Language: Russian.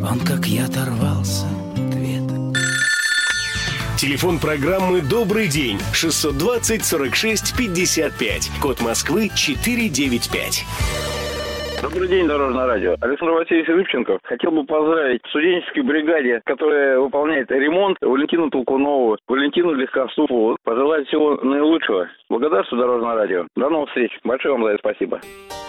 Он, как я, оторвался от веток. Телефон программы «Добрый день» 620-46-55. Код Москвы 495. Добрый день, Дорожное радио. Александр Васильевич Рыбченко. Хотел бы поздравить в студенческой бригаде, которая выполняет ремонт, Валентину Толкунову, Валентину Легкоступову. Пожелать всего наилучшего. Благодарствую, Дорожное радио. До новых встреч. Большое вам за это спасибо.